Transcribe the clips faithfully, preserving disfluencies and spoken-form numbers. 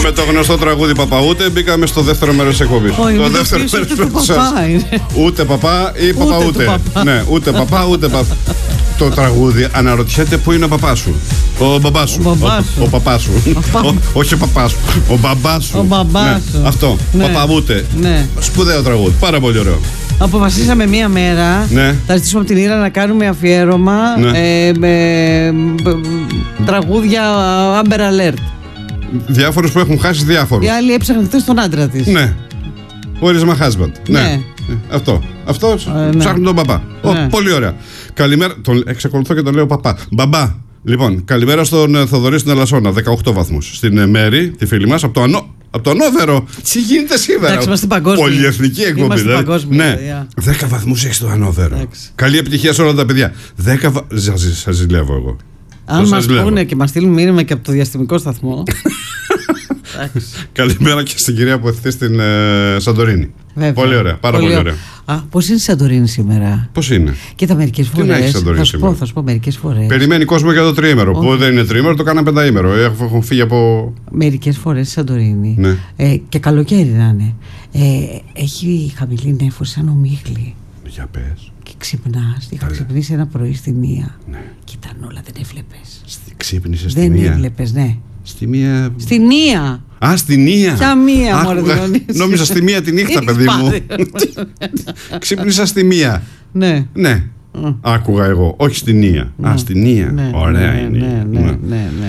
Με το γνωστό τραγούδι Παπαούτε μπήκαμε στο δεύτερο μέρος της εκπομπής. Το δεύτερο μέρος του παπά. Ούτε παπά ή παπαούτε. Ναι, ούτε παπά ούτε παπά. Το τραγούδι αναρωτιέται πού είναι ο παπάς σου. Ο μπαμπάς σου. Ο παπάς σου. Όχι ο παπάς σου. Ο μπαμπάς σου. Ο μπαμπάς σου. Αυτό. Παπαούτε. Σπουδαίο τραγούδι. Πάρα πολύ ωραίο. Αποφασίσαμε μία μέρα, ναι. θα ζητήσουμε από την Ήρα να κάνουμε αφιέρωμα ναι. ε, με τραγούδια Amber Alert. Διάφορους που έχουν χάσει διάφορους. Οι άλλοι έψαχναν χθες τον άντρα της. Ναι. Where is my husband. Ναι. ναι. Αυτό. Αυτό ε, ναι. ψάχνει τον παπά. Ναι. Oh, πολύ ωραία. Καλημέρα. Τον εξακολουθώ και τον λέω παπά. Μπαμπά. Λοιπόν, καλημέρα στον Θοδωρή στην Ελασσόνα. δεκαοκτώ βαθμούς. Στην Μέρη, τη φίλη μας, από το Ανώ. Από το Ανώβερο. Τι γίνεται σήμερα. Εντάξει, είμαστε παγκόσμιοι. Πολυεθνική εκπομπή. Δηλαδή. Ναι. δέκα βαθμούς έχει στο Ανώβερο. Εντάξει. Καλή επιτυχία σε όλα τα παιδιά. δέκα βα... Σας ζηλεύω εγώ. Αν μας πούνε και μας στείλουν μήνυμα και από το διαστημικό σταθμό. Καλημέρα και στην κυρία που ευθύει στην ε, Σαντορίνη. Βέβαια. Πολύ ωραία. Πάρα πολύ, πολύ ωραία. Α, πώς είναι η Σαντορίνη σήμερα. Πώς είναι. Κοίτα, μερικές φορές. Θα σου πω, θα σου πω μερικές φορές. Περιμένει κόσμο για το τριήμερο. Oh. Που δεν είναι τριήμερο, το κάναμε πενταήμερο. Έχουν φύγει από. Μερικές φορές η Σαντορίνη. Ναι. Ε, και καλοκαίρι να είναι. Ε, έχει χαμηλή νέφωση σαν ομίχλη. Για πες. Και ξυπνάς. Είχα ξυπνήσει ένα πρωί στη μία. Ναι. Και ήταν όλα, δεν έβλεπες. Ξύπνησε στη δεν μία. Δεν έβλεπες, ναι. Στη μία. Στη μία. Α, στη μία. Ποια μία, μωρέ Διονύση. Νόμιζα στη μία τη νύχτα, παιδί μου. Ξύπνησα στη μία. Ναι. Ναι. Mm. Άκουγα εγώ. Όχι στη μία. Ναι. Α, στη μία. Ναι, ωραία ναι, είναι. Ναι, ναι, ναι, ναι, ναι.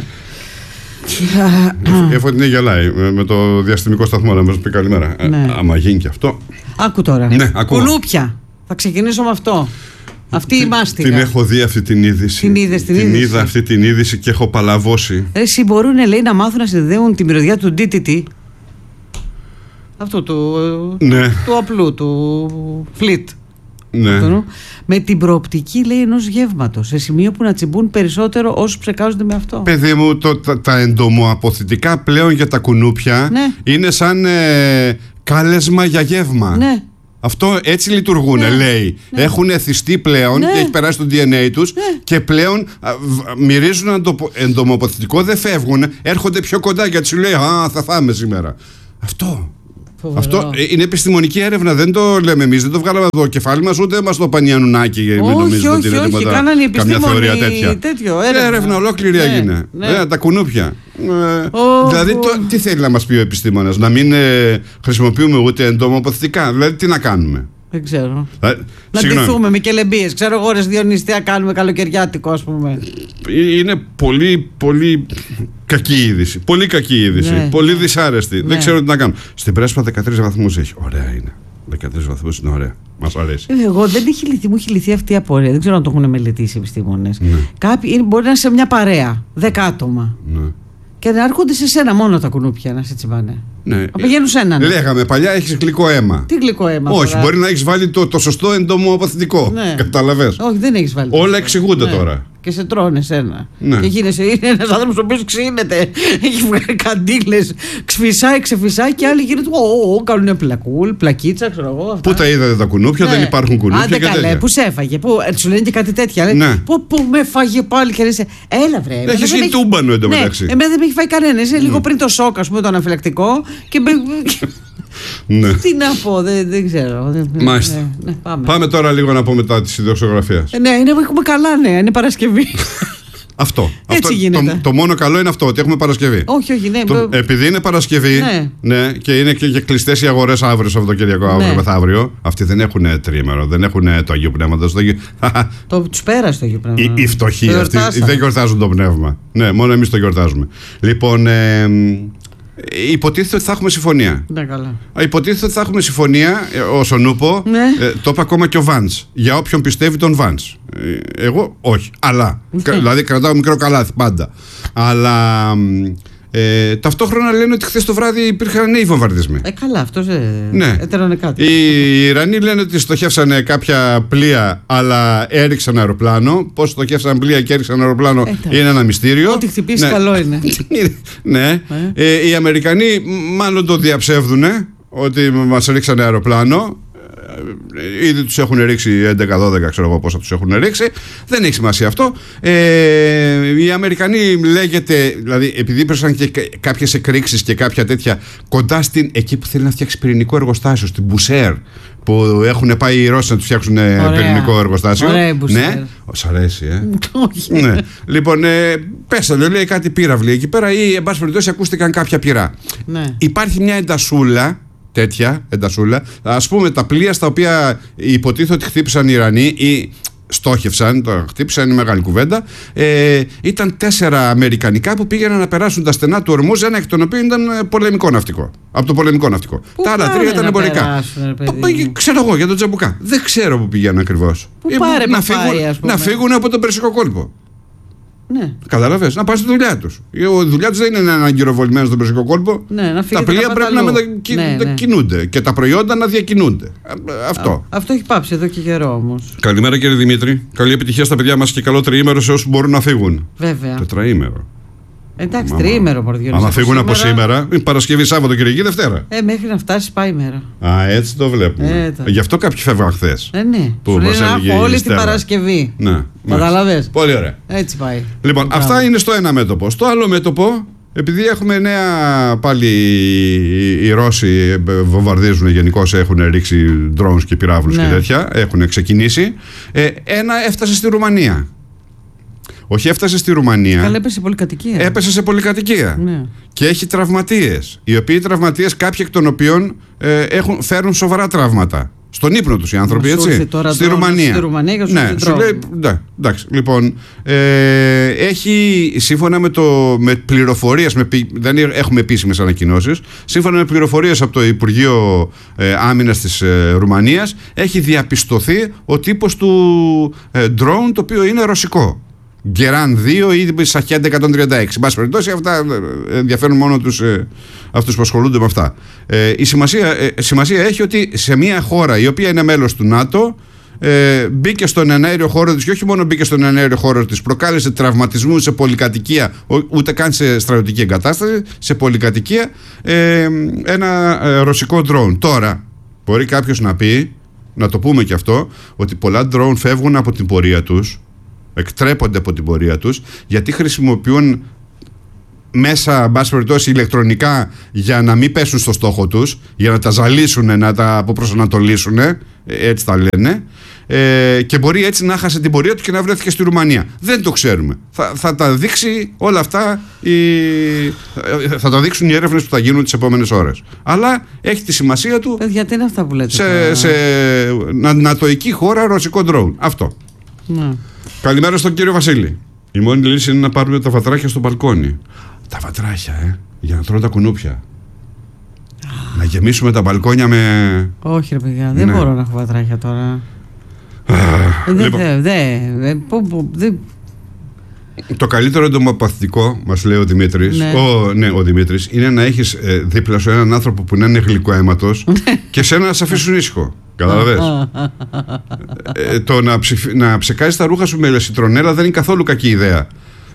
Η Φωτεινή γελάει με το διαστημικό σταθμό να μας πει καλημέρα. Ναι. Άμα γίνει και αυτό. Άκου τώρα. Ναι, κουνούπια. Θα ξεκινήσω με αυτό. Αυτή η μάστιγα. Την έχω δει αυτή την είδηση. Την είδες την την είδηση. είδα αυτή την είδηση και έχω παλαβώσει. Εσύ μπορούν, λέει, να μάθουν να συνδέουν τη μυρωδιά του ντι τι τι. Αυτό του, ναι. του απλού, του φλιτ. Ναι. Με την προοπτική, λέει, ενός γεύματος. Σε σημείο που να τσιμπούν περισσότερο όσους ψεκάζονται με αυτό. Παιδί μου, το, τα, τα εντομοαποθητικά πλέον για τα κουνούπια ναι. είναι σαν ε, κάλεσμα για γεύμα. Ναι. Αυτό έτσι λειτουργούν, ναι, λέει. Ναι. Έχουν εθιστεί πλέον ναι. και έχει περάσει το ντι εν έι τους ναι. και πλέον α, μυρίζουν εντομοαποθητικό, δεν φεύγουν, έρχονται πιο κοντά γιατί σου λέει «Α, θα φάμε σήμερα». Αυτό. Φοβερό. Αυτό είναι επιστημονική έρευνα, δεν το λέμε εμείς, δεν το βγάλαμε από το κεφάλι μας, ούτε μας το πανιανουνάκι. Όχι, όχι, όχι, όχι, όχι, κάνανε οι επιστήμονες καμιά θεωρία τέτοια. Τέτοιο, έρευνα. έρευνα ολόκληρη ναι, έγινε. Ναι. Ε, τα κουνούπια. Ε, oh, δηλαδή, oh. Το, τι θέλει να μας πει ο επιστήμονας, να μην ε, χρησιμοποιούμε ούτε εντομοαποθητικά, δηλαδή τι να κάνουμε. Δεν ξέρω. Ε, να ντυθούμε με κελεμπίες. Ξέρω εγώ, ρε Διονύση, τι να κάνουμε καλοκαιριάτικο, ας πούμε. Είναι πολύ, πολύ κακή είδηση. Πολύ κακή είδηση. Ναι. Πολύ δυσάρεστη. Ναι. Δεν ξέρω τι να κάνω. Στην Πρέσπα δεκατρείς βαθμούς έχει. Ωραία είναι. δεκατρείς βαθμούς είναι ωραία. Μας αρέσει. Εγώ δεν έχει λυθεί, μου έχει λυθεί αυτή η απορία. Δεν ξέρω αν το έχουν μελετήσει οι επιστήμονες. Ναι. Κάποιοι μπορεί να είναι σε μια παρέα. Δέκα άτομα. Ναι. Και να έρχονται σε σένα μόνο τα κουνούπια να σε τσιμπάνε. Ναι. Να πηγαίνουν σε έναν. Λέγαμε παλιά έχεις γλυκό αίμα. Τι γλυκό αίμα. Όχι, τώρα. Μπορεί να έχεις βάλει το, το σωστό εντομοαποθητικό. Ναι. Καταλαβες. Όχι, δεν έχεις βάλει. Όλα εξηγούνται ναι. τώρα. Και σε τρώνε σένα. Ναι. Και γίνεσαι, είναι ένας άνθρωπος ο οποίος ξύνεται. Έχει βγάλει καντήλες. Ξφυσάει, ξεφυσάει και άλλοι γίνονται. Ω, κάνουν πλακούλ, πλακίτσα, ξέρω εγώ. Αυτά. Πού τα είδατε τα κουνούπια, ναι. Δεν υπάρχουν κουνούπια. Άντε και καλέ, τέτοια. πού σε έφαγε. Που, σου λένε και κάτι τέτοια. Ναι. Πού, πού με φάγε πάλι και λες, έλα βρε. Έχεις γίνει τούμπανο εντωμεταξύ. Ναι, εμένα δεν με έχει φάει κανένα. Είναι λίγο πριν το σοκ, ας πούμε, το αναφυλακτικό. Και. Ναι. Τι να πω, δεν, δεν ξέρω. Μάλιστα. Ναι, ναι, πάμε. πάμε τώρα λίγο να πω μετά τη ιδιοξιογραφία. Ε, ναι, είναι, έχουμε καλά νέα, είναι Παρασκευή. Αυτό. Έτσι αυτό το, το μόνο καλό είναι αυτό, ότι έχουμε Παρασκευή. Όχι, όχι, ναι. Το, επειδή είναι Παρασκευή ναι. Ναι, και είναι και, και κλειστές οι αγορές αύριο, Σαββατοκύριακο, αύριο, ναι. μεθαύριο. Αυτοί δεν έχουν τρίμερο, δεν έχουν το Αγίου Πνεύματος. Το τους πέρασε το Αγίου Πνεύμα. Οι, οι φτωχοί αυτοί δεν γιορτάζουν το πνεύμα. Ναι, μόνο εμείς το γιορτάζουμε. Λοιπόν. Ε, υποτίθεται ότι θα έχουμε συμφωνία. Ναι, καλά. Υποτίθεται ότι θα έχουμε συμφωνία, όσον ούπο, ναι. ε, το είπε ακόμα και ο Βάνς. Για όποιον πιστεύει τον Βάνς. Ε, εγώ όχι. Αλλά. κα, δηλαδή κρατάω μικρό καλάθι πάντα. Αλλά. Ε, ταυτόχρονα λένε ότι χθες το βράδυ υπήρχαν νέοι βομβαρδισμοί. Ε, καλά, αυτό ε, ναι. έτερανε κάτι. Οι Ιρανοί λένε ότι στοχεύσανε κάποια πλοία, αλλά έριξαν αεροπλάνο. Πώς στοχεύσαν πλοία και έριξαν αεροπλάνο ε, είναι ένα μυστήριο. Ό,τι χτυπήσει ναι. καλό είναι. ναι. Ε. Ε, οι Αμερικανοί μάλλον το διαψεύδουνε ότι μας ρίξανε αεροπλάνο. Ήδη τους έχουν ρίξει έντεκα δώδεκα, ξέρω εγώ πόσα τους έχουν ρίξει. Δεν έχει σημασία αυτό. Ε, οι Αμερικανοί λέγεται, δηλαδή επειδή υπήρξαν και κάποιες εκρήξεις και κάποια τέτοια κοντά στην, εκεί που θέλει να φτιάξει πυρηνικό εργοστάσιο, στην Μπουσέρ, που έχουν πάει οι Ρώσοι να του φτιάξουν ωραία. πυρηνικό εργοστάσιο. Ωραία, ναι, σ' αρέσει, ε. Όχι. Ναι. Λοιπόν, ε, πέσανε, λέει κάτι πύραυλοι εκεί πέρα ή εν πάση περιπτώσει ακούστηκαν κάποια πυρά. Ναι. Υπάρχει μια εντασούλα, τέτοια εντασούλα, ας πούμε τα πλοία στα οποία υποτίθεται ότι χτύπησαν οι Ιρανοί ή στόχευσαν, το χτύπησαν, είναι μεγάλη κουβέντα. Ε, ήταν τέσσερα αμερικανικά που πήγαιναν να περάσουν τα στενά του Ορμούζ, ένα εκ των οποίων ήταν πολεμικό ναυτικό. Από το πολεμικό ναυτικό. Πού τα άλλα τρία ήταν εμπορικά. Περάσουν, ξέρω εγώ για τον Τζαμπουκά. Δεν ξέρω που πηγαίνουν ακριβώς. Ε, να, φύγουν, να φύγουν από τον Περσικό κόλπο. Ναι. Καταλαβες, να πάνε στη δουλειά τους. Η δουλειά τους δεν είναι να είναι αγκυροβολημένοι στον Περσικό κόλπο. Ναι, να τα πλοία πρέπει να μετακινούνται ναι, ναι. και τα προϊόντα να διακινούνται. Αυτό. Α, αυτό έχει πάψει εδώ και καιρό όμως. Καλημέρα κύριε Δημήτρη. Καλή επιτυχία στα παιδιά μας και καλό τριήμερο σε όσους μπορούν να φύγουν. Βέβαια. Τετραήμερο. Εντάξει, τριήμερο μπορεί να Αν φύγουν από σήμερα, Παρασκευή, Σάββατο, Κυριακή, Δευτέρα. Ε, μέχρι να φτάσει πάει η μέρα. Α, έτσι το βλέπουμε. Ε, Γι' αυτό κάποιοι φεύγαν χθες. Ε, ναι. Που μας έλεγε όλη την Παρασκευή. Ναι. Καταλαβες. Πολύ ωραία. Έτσι πάει. Λοιπόν, αυτά πράγμα. Είναι στο ένα μέτωπο. Στο άλλο μέτωπο, επειδή έχουμε νέα πάλι οι Ρώσοι βομβαρδίζουν γενικώς, έχουν ρίξει drones και πυράβλους ναι. και τέτοια, έχουν ξεκινήσει. Ε, ένα έφτασε στη Ρουμανία. Όχι, έφτασε στη Ρουμανία. Καλά, έπεσε σε πολυκατοικία. Έπεσε σε πολυκατοικία. Ναι. Και έχει τραυματίες. Οι οποίοι τραυματίες, κάποιοι εκ των οποίων ε, έχουν, φέρουν σοβαρά τραύματα. Στον ύπνο τους οι άνθρωποι, έτσι. Τώρα στη Ρουμανία. Στη Ρουμανία και ναι, σου λέει, ναι, εντάξει. Λοιπόν, ε, έχει σύμφωνα με, το, με πληροφορίες, με, δεν έχουμε επίσημες ανακοινώσεις, σύμφωνα με πληροφορίες από το Υπουργείο ε, Άμυνας της ε, Ρουμανίας, έχει διαπιστωθεί ο τύπος του ε, drone, το οποίο είναι ρωσικό. Γκεράν δύο ή Σαχέντα εκατόν τριάντα έξι. Μπας περιπτώσει, αυτά ενδιαφέρουν μόνο τους, ε, αυτούς που ασχολούνται με αυτά. Ε, η σημασία, ε, σημασία έχει ότι σε μια χώρα η οποία είναι μέλος του ΝΑΤΟ ε, μπήκε στον εναέριο χώρο της και όχι μόνο μπήκε στον εναέριο χώρο της, προκάλεσε τραυματισμούς σε πολυκατοικία, ούτε καν σε στρατιωτική εγκατάσταση, σε πολυκατοικία ε, ένα ε, ρωσικό drone. Τώρα, μπορεί κάποιος να πει, να το πούμε και αυτό, ότι πολλά drone φεύγουν από την πορεία τους, εκτρέπονται από την πορεία τους, γιατί χρησιμοποιούν μέσα, μπας περιπτώσει, ηλεκτρονικά για να μην πέσουν στο στόχο τους, για να τα ζαλίσουν, να τα αποπροσανατολίσουν, έτσι τα λένε, ε, και μπορεί έτσι να χάσει την πορεία του και να βρέθηκε στη Ρουμανία. Δεν το ξέρουμε. Θα, θα τα δείξει όλα αυτά, οι, θα τα δείξουν οι έρευνες που θα γίνουν τις επόμενες ώρες. Αλλά έχει τη σημασία του. Παιδιά, τι είναι αυτά που λέτε. Σε, σε νατοϊκή χώρα, ρωσικό ντρόουν. Αυτό. Ναι. Καλημέρα στον κύριο Βασίλη. Η μόνη λύση είναι να πάρουμε τα βατράχια στο μπαλκόνι. Τα βατράχια, ε, για να τρώνε τα κουνούπια. Να γεμίσουμε τα μπαλκόνια με... Όχι ρε παιδιά, δεν ναι. μπορώ να έχω βατράχια τώρα. Δεν λοιπόν. δε, δε, δε. Το καλύτερο εντομοπαθητικό, μας λέει ο Δημήτρης, ναι. Ο, ναι, ο Δημήτρης, είναι να έχεις ε, δίπλα σου έναν άνθρωπο που να είναι γλυκοαίματος και σένα να σε αφήσουν ήσυχο. Καταλαβες. ε, το να, ψηφ, να ψεκάζεις τα ρούχα σου με σιτρονέλα δεν είναι καθόλου κακή ιδέα.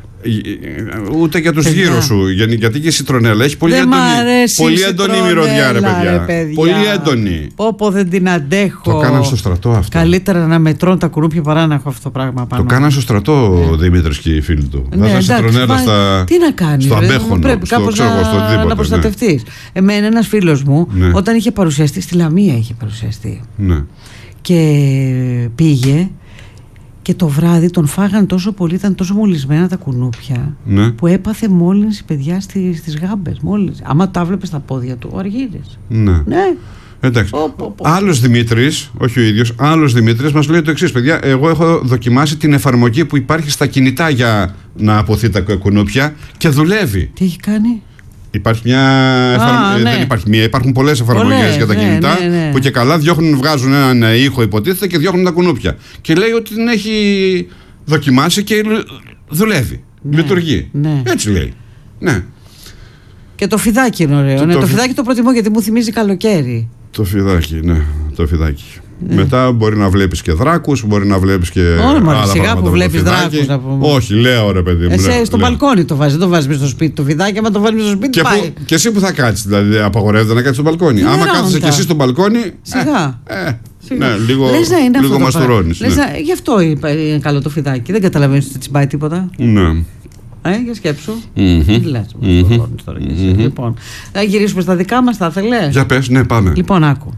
Ούτε για τους γύρω σου. Γιατί και η σιτρονέλα έχει πολύ έντονη, πολύ έντονη μυρωδιά, ρε παιδιά. Ρε παιδιά. Πολύ έντονη. Πω πω δεν την αντέχω. Το κάναν στο στρατό αυτό. Καλύτερα να μετρώνω τα κουρούπια παρά να έχω αυτό το πράγμα πάνω. Το κάναν στο στρατό ο Δημήτρης και οι φίλοι του. Ναι, βάζαν σιτρονέλα στα... Τι να κάνεις, στο αμπέχονο. Πρέπει κάπως να, να προστατευτείς. Ναι. Εμένα ένας φίλος μου, ναι. όταν είχε παρουσιαστεί στη Λαμία, είχε παρουσιαστεί. Ναι. Και πήγε. Και το βράδυ τον φάγαν τόσο πολύ, ήταν τόσο μολυσμένα τα κουνούπια, ναι. που έπαθε μόλυνση, παιδιά, στις, στις γάμπες. Μόλυνση. Άμα τα βλέπεις στα πόδια του, ο αργύρης. Ναι. ναι. Εντάξει. Oh, oh, oh. Άλλος Δημήτρης, όχι ο ίδιος, άλλος Δημήτρης μας λέει το εξής, παιδιά. Εγώ έχω δοκιμάσει την εφαρμογή που υπάρχει στα κινητά για να αποθεί τα κουνούπια και δουλεύει. Τι έχει κάνει? Υπάρχει μια εφαρμογή. Ναι. Δεν υπάρχει μία, υπάρχουν πολλές εφαρμογές για τα ναι, κινητά ναι, ναι. που και καλά διώχνουν, βγάζουν έναν ήχο, υποτίθεται, και διώχνουν τα κουνούπια. Και λέει ότι την έχει δοκιμάσει και δουλεύει. Ναι, λειτουργεί. Ναι. Έτσι λέει. Ναι. Και το φιδάκι είναι ωραίο. Το, ναι, το, το φιδάκι το προτιμώ γιατί μου θυμίζει καλοκαίρι. Το φιδάκι, ναι. Το φιδάκι. Ναι. Μετά μπορεί να βλέπεις και δράκους, μπορεί να βλέπεις και. Όλα σιγά που βλέπεις δράκους. Όχι, λέω ρε παιδί μου. Εσύ λέω, στο λέω. μπαλκόνι το βάζεις, δεν το βάζεις μέσα στο σπίτι το φιδάκι. Άμα το βάλεις στο σπίτι, και, πάει. που, και εσύ που θα κάτσεις, δηλαδή απαγορεύεται να κάτσεις στο μπαλκόνι. Άμα κάθεσαι και εσύ στο μπαλκόνι. Σιγά. Ε, ε, Ναι, λίγο, λίγο μαστουρώνεις. Ναι. Να, γι' αυτό είναι καλό το φιδάκι. Δεν καταλαβαίνεις ότι τσιμπάει τίποτα. Ναι. Ε, για σκέψου. Mm-hmm. Λες, mm-hmm. τώρα και εσύ. Mm-hmm. Λοιπόν, να γυρίσουμε στα δικά μας, θα ήθελες? Για πες, ναι, πάμε. Λοιπόν, άκου.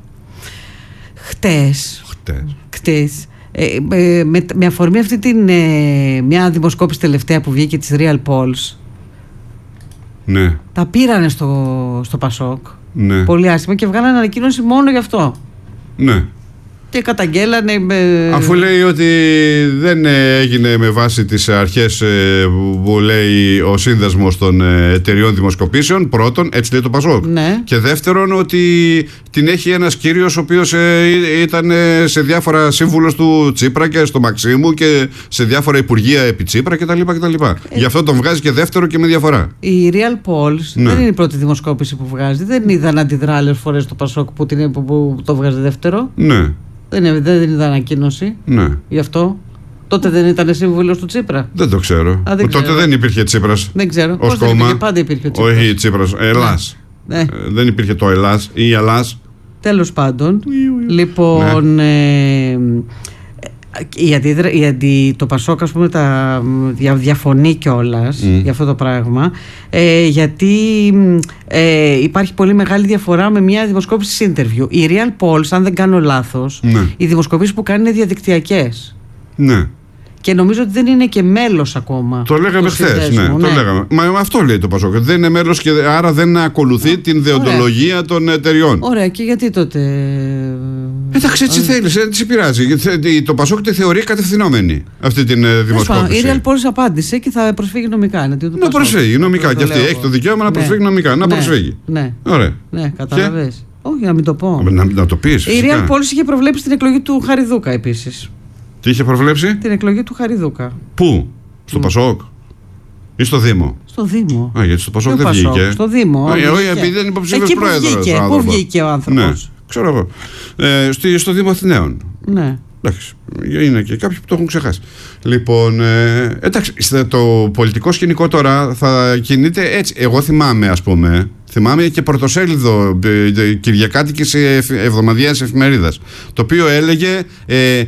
Χτες. Χτες. Χτες. Ε, ε, με, με αφορμή αυτή την ε, μια δημοσκόπηση τελευταία που βγήκε της Real Polls. Ναι. Τα πήρανε στο, στο Πασόκ. Ναι. Πολύ άσχημα και βγάλανε ανακοίνωση μόνο γι' αυτό. Ναι. Και καταγγέλανε. Ε... Αφού λέει ότι δεν έγινε με βάση τις αρχές που λέει ο σύνδεσμος των εταιριών δημοσκοπήσεων, πρώτον, έτσι λέει το Πασόκ. Ναι. Και δεύτερον, ότι την έχει ένας κύριος ο οποίος ήταν σε διάφορα σύμβουλος του Τσίπρα και στο Μαξίμου και σε διάφορα υπουργεία επί Τσίπρα κτλ. κτλ. Ε... Γι' αυτό τον βγάζει και δεύτερο και με διαφορά. Η Real Polls ναι. δεν είναι η πρώτη δημοσκόπηση που βγάζει. Δεν είδαν αντιδρά άλλες φορές το Πασόκ που, την, που, που το βγάζει δεύτερο. Ναι. Δεν, δεν είδα ανακοίνωση. Ναι. Γι' αυτό. Τότε δεν ήταν σύμβουλος του Τσίπρα. Δεν το ξέρω. Α, δεν Τότε ξέρω. δεν υπήρχε Τσίπρας. Δεν ξέρω. Ως κόμμα. Υπήρχε, πάντα υπήρχε ο Τσίπρας. Όχι Τσίπρας. Ελλάς. Ναι. Ε, δεν υπήρχε το Ελλάς ή η Ελλάς. Τέλος πάντων. Λοιπόν. Ναι. Ε, η αντίδρα, η αντι, το Πασόκ, ας πούμε, τα δια, διαφωνεί κιόλας mm. για αυτό το πράγμα, ε, γιατί ε, υπάρχει πολύ μεγάλη διαφορά με μια δημοσκόπηση interview. Η Real Polls, αν δεν κάνω λάθος, ναι. οι δημοσκοπήσεις που κάνουν είναι διαδικτυακές. Ναι. Και νομίζω ότι δεν είναι και μέλος ακόμα. Το λέγαμε χθες. Ναι, ναι. Το λέγαμε. Μα αυτό λέει το Πασόκ. Δεν είναι μέλος και άρα δεν ακολουθεί ναι. την δεοντολογία Ωραία. των εταιριών. Ωραία, και γιατί τότε. Εντάξει, έτσι θέλει, έτσι πειράζει. Το Πασόκ τη θεωρεί κατευθυνόμενη αυτή την δημοσκόπηση. Η Real Polls απάντησε και θα προσφύγει νομικά. Να Πασόκ. προσφύγει νομικά. Και αυτή έχει το δικαίωμα να προσφύγει ναι. νομικά. Να ναι. προσφύγει. Ναι, Ωραία. Ναι, καταλαβες. Όχι, να μην το πω. Να, να το πεις. Η Real Polls είχε προβλέψει την εκλογή του Χαριδούκα επίσης. Τι είχε προβλέψει? Την εκλογή του Χαριδούκα. Πού? Στο mm. Πασόκ ή στο Δήμο? Στο Δήμο. Α, γιατί στο Πασόκ δεν Πασόκ, βγήκε. Στο Δήμο. Όχι, όχι, επειδή δεν είναι υποψήφιος πρόεδρος. Πού βγήκε ο άνθρωπος? Ναι, ξέρω εγώ. Ε, στο, στο Δήμο Αθηναίων. Ναι. Εντάξει, είναι και κάποιοι που το έχουν ξεχάσει. Λοιπόν, ε, εντάξει, το πολιτικό σκηνικό τώρα θα κινείται έτσι. Εγώ θυμάμαι, ας πούμε, θυμάμαι και πρωτοσέλιδο ε, κυριακάτικης εβδομαδιαίας εφημερίδας, το οποίο έλεγε ε,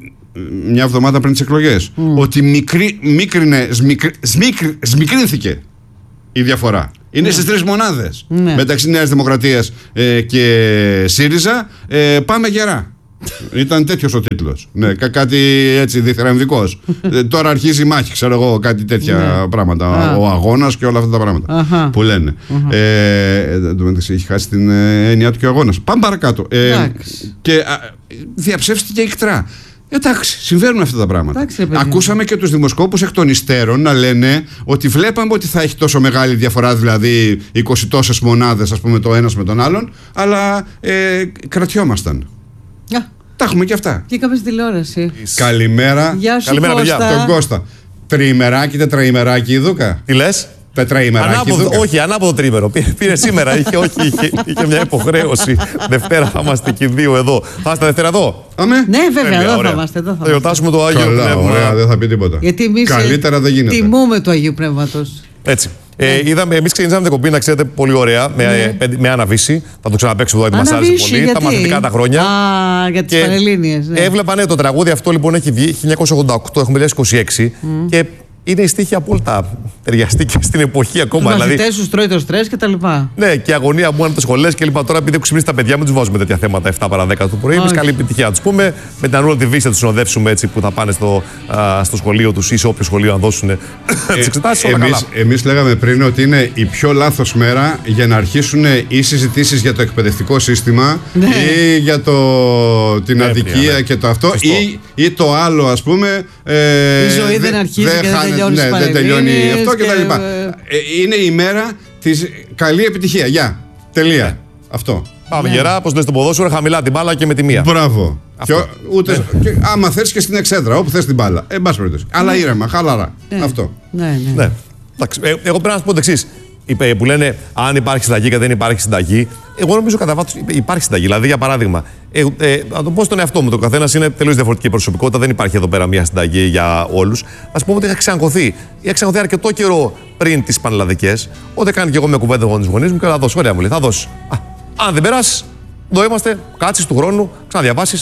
μια εβδομάδα πριν τις εκλογές mm. ότι μικρή, μίκρινε, σμικρ, σμικρ, σμικρύνθηκε η διαφορά. Είναι mm. στις τρεις μονάδες mm. μεταξύ Νέας Δημοκρατίας ε, και ΣΥΡΙΖΑ. ε, Πάμε γερά. Ήταν τέτοιος ο τίτλος. Ναι, κά- κάτι έτσι διθυραμβικός. ε, Τώρα αρχίζει η μάχη, ξέρω εγώ, κάτι τέτοια ναι. πράγματα. Ah. Ο αγώνας και όλα αυτά τα πράγματα uh-huh. που λένε. Uh-huh. Ε, έχει χάσει την ε, έννοια του και ο αγώνας. Πάμε παρακάτω. Ε, και α, διαψεύστηκε ικτρά. Εντάξει, συμβαίνουν αυτά τα πράγματα. Εντάξει, ακούσαμε και τους δημοσκόπους εκ των υστέρων να λένε ότι βλέπαμε ότι θα έχει τόσο μεγάλη διαφορά, δηλαδή είκοσι τόσες μονάδες, ας πούμε, το ένας με τον άλλον, αλλά ε, κρατιόμασταν. Yeah. Τα έχουμε και αυτά. Βγήκαμε στην τηλεόραση. Καλημέρα. Γεια σου, Καλημέρα, Κώστα. Τον Κώστα. Τριημεράκι, τετραημεράκι η Δούκα. Τι λες? Τετραημεράκι. Ανάποδο, όχι, ανάποδο τρίμερο. Πήρε σήμερα, είχε, όχι, είχε, είχε μια υποχρέωση. Δευτέρα θα είμαστε και δύο εδώ. Θα είστε Δευτέρα εδώ? Αμέ. Ναι, βέβαια, εδώ θα είμαστε. Εδώ θα, θα γιορτάσουμε το Άγιο Καλά, Πνεύμα. Ωραία, δεν θα πει τίποτα. Γιατί εμείς καλύτερα δεν γίνεται. Τιμούμε του Αγίου Πνεύματος. Έτσι. Ε, είδαμε, εμείς ξεκινήσαμε την κομπή, να ξέρετε, πολύ ωραία, με, ναι. με αναβίση. Θα το ξαναπαίξουμε εδώ, γιατί μας άρεσε πολύ. Γιατί? Τα μαθητικά τα χρόνια. Α, για τις Πανελλήνιες. Ναι. Έβλεπα, ναι, το τραγούδι αυτό λοιπόν έχει βγει χίλια εννιακόσια ογδόντα οκτώ, έχουμε δύο χιλιάδες είκοσι έξι. Mm. Και είναι η στίχη απόλυτα ταιριαστή και στην εποχή ακόμα. Τους μαθητές δηλαδή, τους τρώει το στρες και τα λοιπά. Ναι, και αγωνία μου από τις σχολές και λοιπά. Τώρα, επειδή έχουν ξυπνήσει τα παιδιά, μην τους βάζουμε τέτοια θέματα επτά παρά δέκα το πρωί. Εμείς καλή επιτυχία να τους πούμε. Με την Ανούλα τη Βύση θα τους συνοδεύσουμε έτσι που θα πάνε στο, α, στο σχολείο τους ή σε όποιο σχολείο να δώσουν ε, τις εξετάσεις. Εμείς, εμείς λέγαμε πριν ότι είναι η πιο λάθος μέρα για να αρχίσουν οι συζητήσεις για το εκπαιδευτικό σύστημα ναι. ή για το, την ναι, αδικία ναι. και το αυτό ή, ή το άλλο, ας πούμε. Ε, η ζωή δεν αρχίζει δε, και δεν τελειώνει. Ναι, δεν τελειώνει αυτό και, και τα λοιπά. Ε, είναι η μέρα της καλή επιτυχία. Γεια. Τελεία. Ναι. Αυτό. Πάμε ναι. γερά, όπως λες το ποδόσφαιρο, χαμηλά την μπάλα και με τη μία. Μπράβο. Και, ούτε, ναι. και, άμα θες και στην εξέδρα, όπου θες την μπάλα. Εν πάση περιπτώσει. Αλλά ναι. ήρεμα, χαλαρά. Ναι. Αυτό. Ναι, ναι. ναι. Ε, εγώ πρέπει να σου πω το εξής. Που λένε αν υπάρχει συνταγή και δεν υπάρχει συνταγή. Εγώ νομίζω κατά βάθος υπάρχει συνταγή. Δηλαδή, για παράδειγμα, ε, ε, να το πω στον εαυτό μου, το καθένα είναι τελείως διαφορετική προσωπικότητα, δεν υπάρχει εδώ πέρα μια συνταγή για όλους. Α πούμε ότι είχα ξαγχωθεί. Είχα ξαγχωθεί αρκετό καιρό πριν τις πανελλαδικές, όταν κάνει και εγώ μια κουβέντα με τους γονείς μου και θα δώσω. Ωραία, μου λέει, θα δώσω. Α, αν δεν περάσει, εδώ είμαστε, κάτσεις του χρόνου, ξαναδιαβάσεις.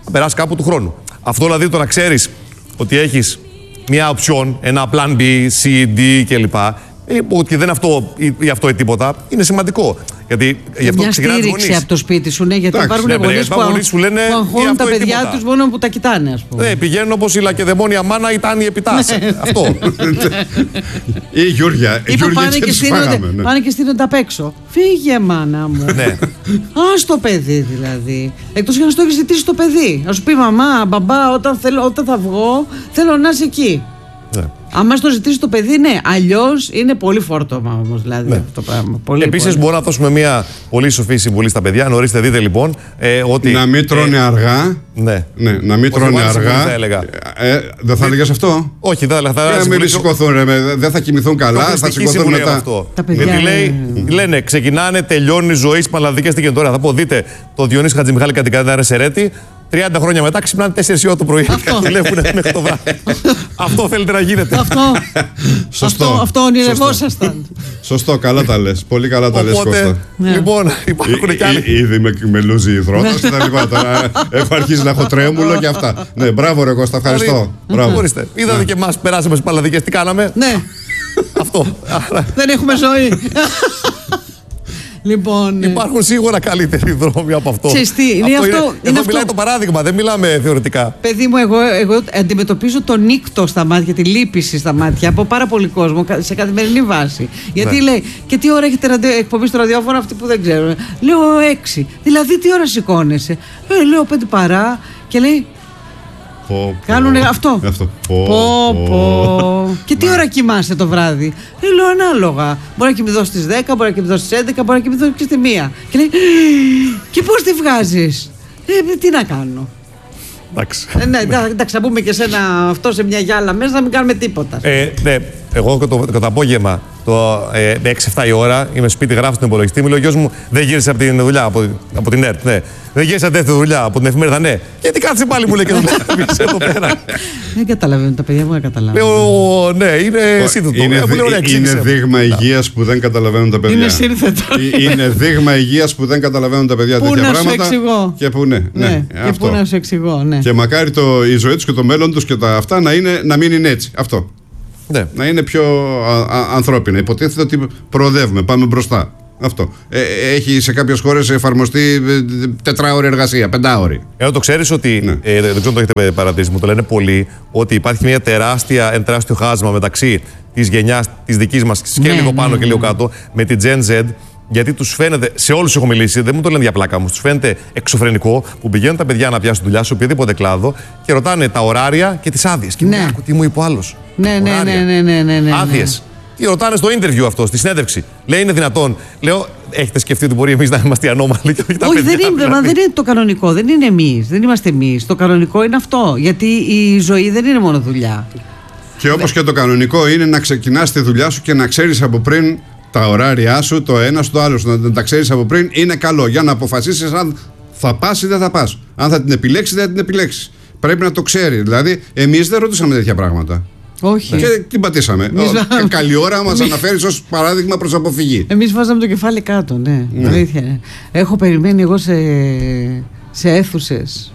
θα περάσει κάπου του χρόνου. Αυτό δηλαδή το να ξέρεις ότι έχεις μια οψιόν, ένα plan B, C, D κλπ. Και δεν αυτό ή αυτό ή τίποτα, είναι σημαντικό. Γιατί γι' αυτό μια στήριξη από το σπίτι σου, ναι, γιατί Άξι, υπάρχουν ναι, γονείς που, που, λένε, που αγχώνουν τα παιδιά τους μόνο που τα κοιτάνε, ας πούμε. Ναι, πηγαίνουν όπως η λακεδαιμόνια μάνα ή Τάνη Επιτάς. Αυτό. Ή Γιούρια. Ή που πάνε και, στείνονται, ναι. πάνε και στείνονται απ' έξω. Φύγε, μάνα μου. Ναι. Ας το παιδί δηλαδή. Εκτός για να στο έχεις ζητήσει το παιδί. Να σου πει μαμά, μπαμπά, όταν, θέλω, όταν θα βγω, θέλω να είσαι εκεί. Ναι. Αν μας το ζητήσει το παιδί, ναι. Αλλιώς είναι πολύ φόρτωμα όμως. Δηλαδή, ναι. αυτό πράγμα. Πολύ, Επίσης, πολύ. μπορούμε να δώσουμε μια πολύ σοφή συμβουλή στα παιδιά. Νωρίστε, δείτε λοιπόν. Ε, ότι, να μην τρώνε ε, αργά. Ναι. ναι. Να μην τρώνε αργά. Θα έλεγα. Ε, δεν θα έλεγες αυτό. Όχι, δεν θα έλεγα. Δεν θα σηκωθούν, δεν θα κοιμηθούν καλά. Θα σηκωθούν μετά. Αυτό. Τα παιδιά, γιατί λέει, ναι. λένε, ξεκινάνε, τελειώνει η ζωή στι πανελλαδικές τι γίνεται τώρα. Θα πω, δείτε το Διονύση Χατζημιχάλη κατά την Κατερίνα Σερέτη. τριάντα χρόνια μετά ξυπνάνε τέσσερις η ώρα το πρωί και δουλεύουν μέχρι το βράδυ. Αυτό θέλετε να γίνεται. Αυτό. Σωστό. Αυτό, αυτό ονειρευόσασταν. Σωστό, καλά τα λες. Πολύ καλά τα λες, Κώστα. Ναι. Λοιπόν, υπάρχουν και άλλοι. Ήδη με, με λούζει η θρότα. Τώρα έχω αρχίσει να έχω τρέμουλο και αυτά. Ναι, μπράβο, ρε Κώστα, ευχαριστώ. Ορίστε. Είδατε και εμάς περάσαμε στις πανελλαδικές, τι κάναμε. Ναι. Αυτό. Δεν έχουμε ζωή. Λοιπόν, υπάρχουν σίγουρα καλύτεροι δρόμοι από αυτό. Ξεστή, είναι αυτό, αυτό, είναι, είναι, είναι εδώ αυτό. Μιλάει το παράδειγμα, δεν μιλάμε θεωρητικά. Παιδί μου, εγώ, εγώ αντιμετωπίζω το νύκτο στα μάτια, τη λύπηση στα μάτια από πάρα πολύ κόσμο σε καθημερινή βάση. Γιατί ναι. λέει, και τι ώρα έχετε ραντε, εκπομπή στο ραδιόφωνο, αυτοί που δεν ξέρουν. Λέω έξι. Δηλαδή, τι ώρα σηκώνεσαι. Ε, λέω πέντε παρά και λέει. Πω, κάνουν πω, αυτό. αυτό. Πω, πω. πω. Και τι ώρα κοιμάσαι το βράδυ. Ε, λέω ανάλογα. Μπορεί να κοιμηθώ στις δέκα, μπορεί να κοιμηθώ στις έντεκα, μπορεί να κοιμηθώ και στη μία. Και λέει, και πώς τη βγάζεις. Ε, τι να κάνω. Εντάξει. Ε, ναι, εντάξει, θα μπούμε και σε ένα, αυτό σε μια γυάλα μέσα να μην κάνουμε τίποτα. Ε, ναι, εγώ το, το, το απόγευμα, το ε, έξι εφτά η ώρα, είμαι σπίτι, γράφω στον υπολογιστή. Μου λέει ο γιος μου, δεν γύρισε από την δουλειά, από, από την ΕΡΤ. Ναι. Δεν γύρισε από τη δουλειά, από την εφημερίδα, ναι. Γιατί κάτσε πάλι, μου λέει και δουλεύει εδώ πέρα. Δεν καταλαβαίνω, τα παιδιά μου δεν καταλαβαίνουν. Λέω, ναι, είναι σύνθετο. Είναι, δι, είναι δείγμα υγείας που δεν καταλαβαίνουν τα παιδιά. Είναι σύνθετο. Είναι δείγμα υγείας που δεν καταλαβαίνουν τα παιδιά τέτοια πράγματα. Πού να σου εξηγώ. Και που, ναι, ναι, ναι, και πού να σου εξηγώ, ναι. Και μακάρι το, η ζωή τους και το μέλλον τους και τα αυτά να, είναι, να μην είναι έτσι. Αυτό. Ναι. Να είναι πιο α, α, ανθρώπινα. Υποτίθεται ότι προοδεύουμε, πάμε μπροστά. Αυτό. Ε, έχει σε κάποιες χώρες εφαρμοστεί τετράωρη εργασία, πεντάωρη. Ενώ το ξέρεις ότι, ναι. ε, δεν ξέρω αν το έχετε παρατηρήσει, μου το λένε πολλοί, ότι υπάρχει μια τεράστια, ένα τεράστιο χάσμα μεταξύ της γενιάς της δικής μας και ναι, λίγο πάνω ναι, και λίγο κάτω, με την Gen Z. Γιατί τους φαίνεται, σε όλους έχω μιλήσει, δεν μου το λένε για πλάκα μου, τους φαίνεται εξωφρενικό που πηγαίνουν τα παιδιά να πιάσουν δουλειά σε οποιοδήποτε κλάδο και ρωτάνε τα ωράρια και τις άδειες. Και ναι. μου άκου τι μου είπε ο άλλος. Ναι, ναι, ναι, ναι, ναι, ναι, ναι. Άδειες. Τι ρωτάνε στο interview αυτό, στη συνέντευξη. Λέει, είναι δυνατόν. Λέω, έχετε σκεφτεί ότι μπορεί εμείς να είμαστε ανώμαλοι και όχι τα όχι, παιδιά. Όχι, δεν, δεν είναι το κανονικό. Δεν είναι εμείς. Δεν είμαστε εμείς. Το κανονικό είναι αυτό. Γιατί η ζωή δεν είναι μόνο δουλειά. Και όπως και το κανονικό είναι να ξεκινάς τη δουλειά σου και να ξέρεις από πριν τα ωράρια σου, το ένα στο άλλο σου, να τα ξέρεις από πριν, είναι καλό για να αποφασίσεις αν θα πας ή δεν θα πας. Αν θα την επιλέξεις ή δεν θα την επιλέξεις. Πρέπει να το ξέρει. Δηλαδή, εμείς δεν ρωτήσαμε τέτοια πράγματα. Όχι. Και την πατήσαμε. Εμείς... Και καλή ώρα μας αναφέρεις ως παράδειγμα προς αποφυγή. Εμείς βάζαμε το κεφάλι κάτω, ναι. ναι. Αλήθεια. Έχω περιμένει εγώ σε, σε αίθουσες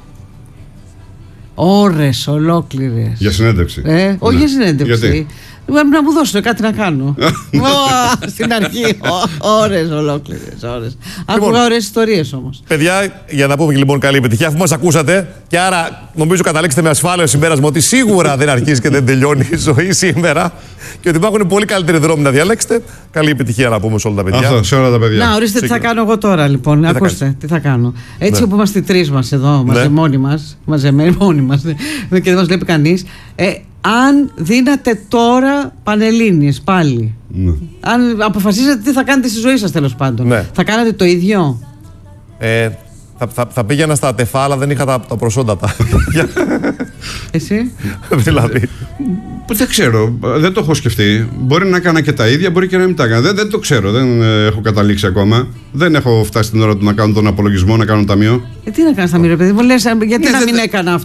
ώρες ολόκληρες. Για συνέντευξη. Ε, ναι. Όχι για συνέντευξη. Γιατί? Να μου δώσουν κάτι να κάνω. Στην αρχή, ώρες ολόκληρες. Άκουγα ωραίες ιστορίες όμως. Παιδιά, για να πούμε και λοιπόν καλή επιτυχία, αφού μας ακούσατε, και άρα νομίζω καταλήξετε με ασφάλεια συμπέρασμα ότι σίγουρα δεν αρχίζει και δεν τελειώνει η ζωή σήμερα και ότι υπάρχουν πολύ καλύτεροι δρόμοι να διαλέξετε. Καλή επιτυχία να πούμε σε όλα τα παιδιά. Αυτό, σε όλα τα παιδιά. Να, ορίστε τι θα κάνω εγώ τώρα λοιπόν. Τι Ακούστε, θα τι θα κάνω. Έτσι ναι. Που είμαστε οι τρεις μας εδώ, ναι. μόνοι μας, μαζεμένοι μόνοι μας, και δεν μας βλέπει κανείς. Ε, αν δίνατε τώρα Πανελλήνιες πάλι, ναι. αν αποφασίζετε τι θα κάνετε στη ζωή σας τέλος πάντων, ναι. θα κάνατε το ίδιο? Ε, θα, θα, θα πήγαινα στα τεφάλα, δεν είχα τα, τα προσόντα τα. Εσύ? Δηλαδή. Δεν ξέρω, δεν το έχω σκεφτεί. Μπορεί να έκανα και τα ίδια, μπορεί και να μην τα έκανα. Δεν, δεν το ξέρω, δεν ε, έχω καταλήξει ακόμα. Δεν έχω φτάσει την ώρα του να κάνω τον απολογισμό, να κάνω ταμείο. Ε, τι να κάνεις ταμείο, ρε παιδί μου, λες, γιατί ναι, να μην δε... έκανα αυτό.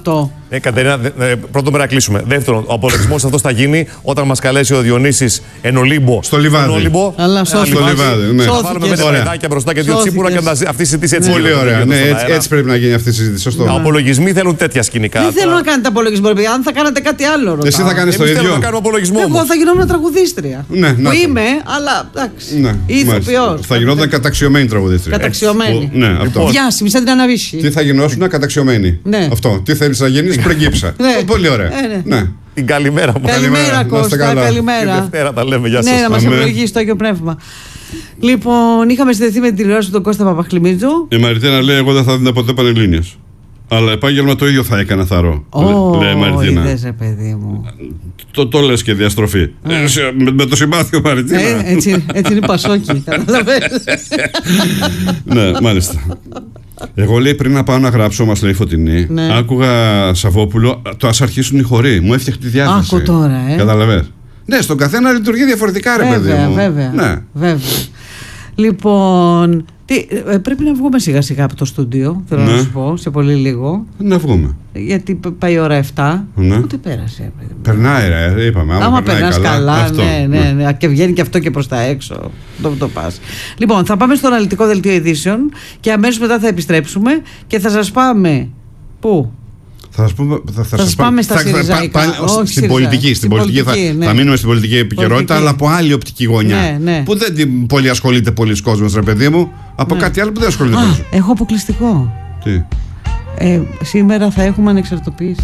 Ε, Κατερίνα, ε, πρώτο μέρα κλείσουμε. Δεύτερον, ο απολογισμός αυτός θα γίνει όταν μας καλέσει ο Διονύσης εν Ολύμπο. Στο λιβάδι. Ολύμπο, Αλλά σώθηκε. Στο λιβάδι, ναι. Θα βάλουμε μέσα μεδάκια μπροστά και δύο τσίπουρα και αυτή η συζήτηση έτσι. Πολύ ωραία. Ναι, έτσι, έτσι πρέπει να γίνει αυτή η συζήτηση. Σωστό. Οι απολογισμοί θέλουν τέτοια σκηνικά. Δεν θέλω να κάνετε απολογισμό, παιδιά. Αν θα κάνετε κάτι άλλο. Ρωτάω. Εσύ θα κάνεις το ίδιο. Να κάνουμε απολογισμό. Εγώ θα γινόμουν τραγουδίστρια. Ναι, που είμαι, αλλά εντάξει. Ηθοποιός. Θα γινόταν καταξιωμένη τραγουδίστρια. Καταξιωμένη. Ναι, αυτό. Διάσημη, σαν την Αναβίση. Τι θα γινώσουν, καταξιωμένη. Αυτό. Τι θέλεις να γίνεις, πριγκίψα. Πολύ ωραία. Την καλημέρα μου. Καλημέρα, Κώστα. Καλημέρα. Την Δευτέρα τα λέμε. Γεια σας. Ναι, να μας ευλογήσει το Άγιο Πνεύμα. Λοιπόν, είχαμε συνδεθεί με την τηλεόραση του τον Κώστα Παπαχλημίτζου. Η Μαριτίνα λέει: εγώ δεν θα δίνω ποτέ Πανελλήνιες. Αλλά επάγγελμα το ίδιο θα έκανα, θαρώ. Oh, λέει η Μαριτίνα. Είδες, ρε παιδί μου. Το, το λες και διαστροφή. Ε, με, με το συμπάθειο Μαριτίνα. Ε, έτσι, έτσι είναι πασόκι. Καταλαβαίνεις. Ναι, μάλιστα. Εγώ λέει πριν να πάω να γράψω, μας λέει η Φωτεινή, ναι. Άκουγα Σαββόπουλο, το ας αρχίσουν οι χοροί. Μου έφτιαχνε τη διάθεση. Άκου τώρα, ε. Καταλαβαίνεις. Ναι, στον καθένα λειτουργεί διαφορετικά, ρε παιδί μου. Βέβαια, ναι. βέβαια. Λοιπόν, τι, ε, πρέπει να βγούμε σιγά σιγά από το στούντιο, θέλω ναι. να σου πω, σε πολύ λίγο. Να βγούμε. Γιατί πάει η ώρα επτά. Ναι. Ούτε πέρασε. Περνάει, ρε, είπαμε. Άμα, άμα περνάς καλά, καλά αυτό, ναι, ναι, ναι, ναι. Και βγαίνει και αυτό και προς τα έξω. Το, το πας. Λοιπόν, θα πάμε στο αναλυτικό δελτίο ειδήσεων και αμέσως μετά θα επιστρέψουμε και θα σας πάμε. Πού? Θα σας πούμε, θα, θα, θα σας πάμε στα Συριζαϊκά. Στην πολιτική, στην πολιτική, πολιτική θα, ναι. θα μείνουμε στην πολιτική επικαιρότητα, πολιτική. Αλλά από άλλη οπτική γωνιά. Ναι, ναι. Που δεν την πολύ ασχολείται πολλοί κόσμος, ρε παιδί μου. Από ναι. κάτι άλλο που δεν ασχολείται πολύ. Α, έχω αποκλειστικό. Τι? Ε, σήμερα θα έχουμε ανεξαρτοποιήσεις.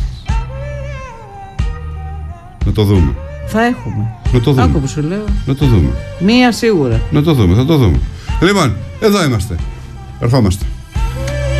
Να το δούμε. Θα έχουμε. Να το δούμε. Άκου που σου λέω. Να το δούμε. Μία σίγουρα. Να το δούμε, θα το δούμε. Λοιπόν, εδώ είμαστε. Ερχόμαστε.